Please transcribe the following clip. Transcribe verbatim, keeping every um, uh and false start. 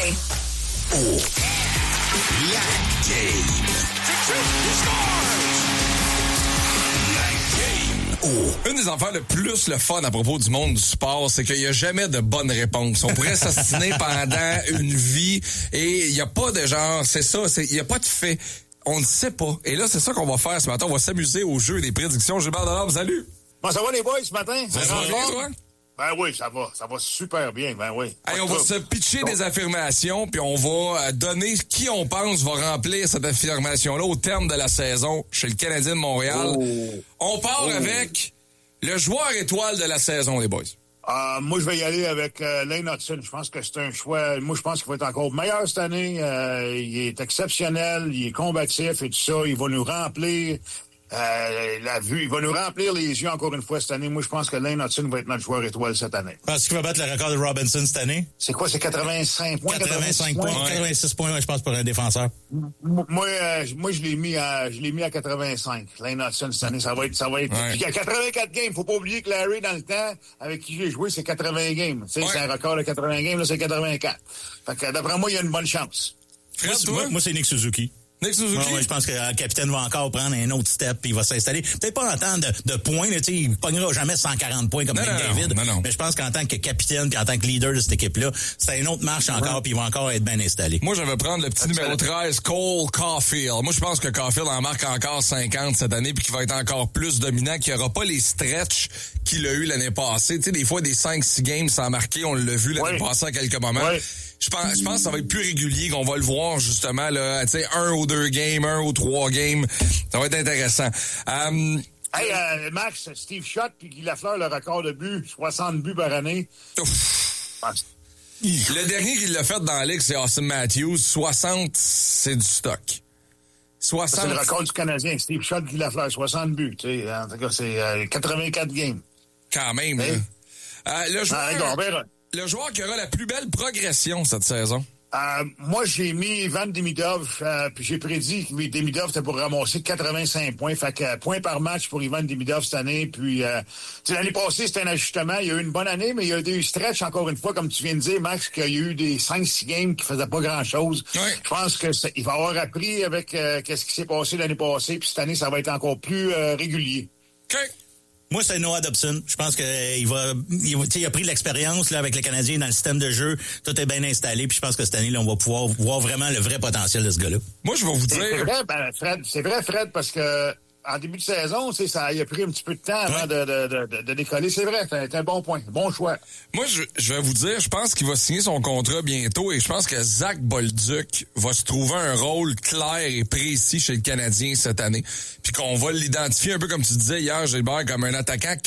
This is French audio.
Martin. Oh, la game. Oh. Une des affaires le plus le fun à propos du monde du sport, c'est qu'il n'y a jamais de bonne réponse. On pourrait s'assiner pendant une vie et il n'y a pas de genre, c'est ça, il n'y a pas de fait. On ne sait pas. Et là, c'est ça qu'on va faire ce matin. On va s'amuser au jeu des prédictions. Gilbert Delorme, salut! Bon, ça va les boys ce matin? Ça va bien, toi? Ben oui, ça va. Ça va super bien, ben oui. Hey, on va se pitcher des affirmations, puis on va donner qui on pense va remplir cette affirmation-là au terme de la saison chez le Canadien de Montréal. Oh. On part oh. avec le joueur étoile de la saison, les boys. Uh, moi, je vais y aller avec euh, Lane Hutson. Je pense que c'est un choix. Moi, je pense qu'il va être encore meilleur cette année. Euh, il est exceptionnel, il est combatif et tout ça. Il va nous remplir euh, la vue. Il va nous remplir les yeux encore une fois cette année. Moi, je pense que Lane Hutson va être notre joueur étoile cette année. Penses-tu qu'il va battre le record de Robinson cette année? C'est quoi? C'est quatre-vingt-cinq points? quatre-vingt-cinq points. points. quatre-vingt-six points, je pense, pour un défenseur. Moi, euh, moi je l'ai mis à je l'ai mis à quatre-vingt-cinq. Lane Hutson cette année, ça va être ça va être. Ouais. Puis il y a quatre-vingt-quatre games. Faut pas oublier que Larry, dans le temps, avec qui j'ai joué, c'est quatre-vingts games. Tu sais, ouais. C'est un record de quatre-vingts games, là, c'est quatre-vingt-quatre. Fait que d'après moi, il y a une bonne chance. Moi, moi, moi c'est Nick Suzuki. Nick Suzuki. Ouais, ouais, je pense que le capitaine va encore prendre un autre step et il va s'installer. Peut-être pas en temps de, de points, là, il ne pognera jamais cent quarante points comme non, McDavid. Non, non. Mais je pense qu'en tant que capitaine et en tant que leader de cette équipe-là, c'est une autre marche encore ouais. Puis il va encore être bien installé. Moi, je vais prendre le petit numéro treize, Cole Caulfield. Moi, je pense que Caulfield en marque encore cinquante cette année puis qu'il va être encore plus dominant, qu'il n'y aura pas les stretches qu'il a eu l'année passée. Tu sais, des fois, des cinq six games sans marquer, on l'a vu l'année ouais. passée à quelques moments. Ouais. Je pense, je pense que ça va être plus régulier, qu'on va le voir justement là, tu sais, un ou deux games, un ou trois games. Ça va être intéressant. Um, hey, euh, Max, Steve Schott puis Guy Lafleur, le record de buts, soixante buts par année. Le dernier qui l'a fait dans la ligue, c'est Austin Matthews. soixante, c'est du stock. soixante. C'est le record du Canadien. Steve Schott, Guy Lafleur, soixante buts. Tu sais, en tout cas, c'est euh, quatre-vingt-quatre games. Quand même. Hey. Euh, le joueur... Ah, ben, Le joueur qui aura la plus belle progression cette saison? Euh, moi, j'ai mis Ivan Demidov, euh, puis j'ai prédit que Demidov était pour ramasser quatre-vingt-cinq points. Fait que euh, point par match pour Ivan Demidov cette année. Puis euh, l'année passée, c'était un ajustement. Il y a eu une bonne année, mais il y a eu des stretch, encore une fois, comme tu viens de dire, Max, qu'il y a eu des cinq six games qui faisaient pas grand-chose. Oui. Je pense que il va avoir appris avec euh, qu'est-ce qui s'est passé l'année passée. Puis cette année, ça va être encore plus euh, régulier. OK. Moi, c'est Noah Dobson. Je pense qu'il va, il, il a pris de l'expérience là avec les Canadiens dans le système de jeu. Tout est bien installé. Puis je pense que cette année, là, on va pouvoir voir vraiment le vrai potentiel de ce gars-là. Moi, je vais vous dire. C'est vrai, ben, Fred, c'est vrai, Fred, parce que en début de saison, tu sais, ça il a pris un petit peu de temps avant ouais. de, de, de, de décoller. C'est vrai, c'est un bon point, bon choix. Moi, je, je vais vous dire, je pense qu'il va signer son contrat bientôt et je pense que Zach Bolduc va se trouver un rôle clair et précis chez le Canadien cette année. Puis qu'on va l'identifier un peu comme tu disais hier, Gilbert, comme un attaquant